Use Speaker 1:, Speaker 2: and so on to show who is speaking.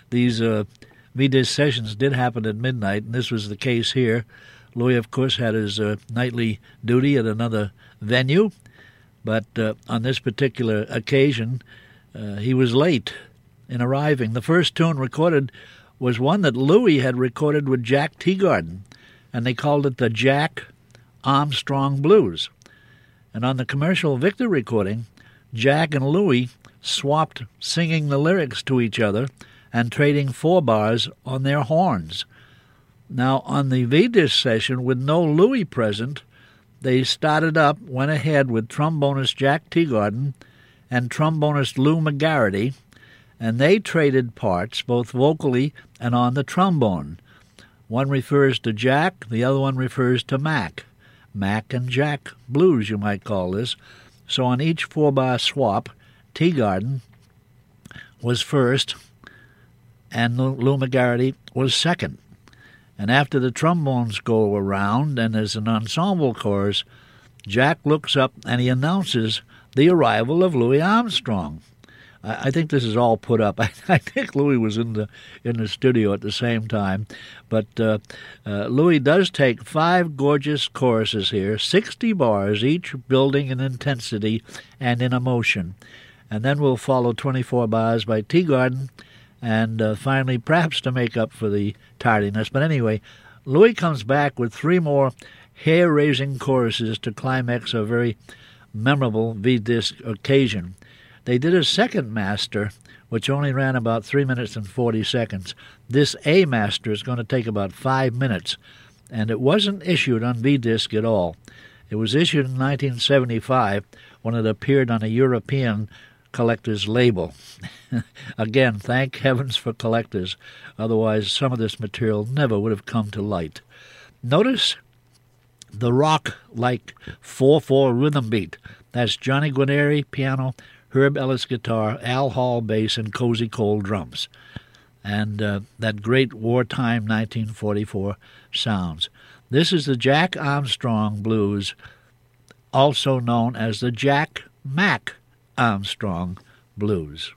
Speaker 1: these V-Disc sessions did happen at midnight, and this was the case here. Louis, of course, had his nightly duty at another venue, but on this particular occasion, he was late in arriving. The first tune recorded was one that Louis had recorded with Jack Teagarden, and they called it the Jack Armstrong Blues. And on the Commercial Victor recording, Jack and Louis swapped singing the lyrics to each other and trading 4 bars on their horns. Now, on the V-Disc session, with no Louis present, they went ahead with trombonist Jack Teagarden and trombonist Lou McGarity, and they traded parts, both vocally and on the trombone. One refers to Jack, the other one refers to Mac. Mac and Jack blues, you might call this. So on each 4-bar swap, Teagarden was first and Lou McGarity was second. And after the trombones go around and there's an ensemble chorus, Jack looks up and he announces the arrival of Louis Armstrong. I think this is all put up. I think Louis was in the studio at the same time. But Louis does take 5 gorgeous choruses here, 60 bars, each building in intensity and in emotion. And then we'll follow 24 bars by Teagarden, and finally, perhaps to make up for the tardiness. But anyway, Louis comes back with 3 more hair-raising choruses to climax a very memorable V-Disc occasion. They did a second master, which only ran about 3 minutes and 40 seconds. This A master is going to take about 5 minutes, and it wasn't issued on V-Disc at all. It was issued in 1975 when it appeared on a European collector's label. Again, thank heavens for collectors. Otherwise, some of this material never would have come to light. Notice the rock-like 4/4 rhythm beat. That's Johnny Guarnieri, piano, Herb Ellis guitar, Al Hall bass, and Cozy Cole drums. And that great wartime 1944 sounds. This is the Jack Armstrong Blues, also known as the Jack Mac Armstrong Blues.